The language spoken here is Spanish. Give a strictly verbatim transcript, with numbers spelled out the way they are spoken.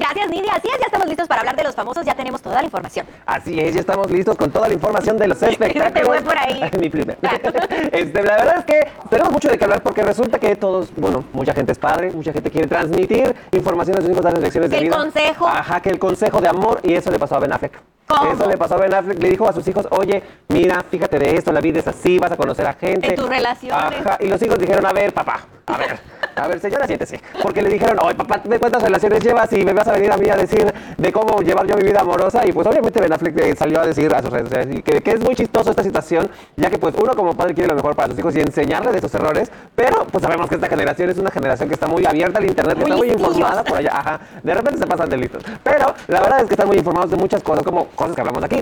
Gracias, Nidia. Así es, ya estamos listos para hablar de los famosos, ya tenemos toda la información. Así es, ya estamos listos con toda la información de los espectáculos. Te voy por ahí. Mi primer. Este, la verdad es que tenemos mucho de qué hablar porque resulta que todos, bueno, mucha gente es padre, mucha gente quiere transmitir información a sus hijos, darles lecciones de ¿El vida. consejo? Ajá, que el consejo de amor, y eso le pasó a Ben Affleck. ¿Cómo? Eso le pasó a Ben Affleck, le dijo a sus hijos, oye, mira, fíjate de esto, la vida es así, vas a conocer a gente. En tus relaciones. Ajá, y los hijos dijeron, a ver, papá, a ver, a ver, señora, siéntese. Porque le dijeron, oye, papá, ¿de cuántas relaciones llevas y me vas a venir a mí a decir de cómo llevar yo mi vida amorosa? Y pues obviamente Ben Affleck eh, salió a decir a sus redes sociales que, que es muy chistoso esta situación, ya que pues uno como padre quiere lo mejor para sus hijos y enseñarles de sus errores, pero pues sabemos que esta generación es una generación que está muy abierta al internet, que Muy está muy listillos. informada por allá, ajá, de repente se pasan de listos. Pero la verdad es que están muy informados de muchas cosas, como cosas que hablamos aquí.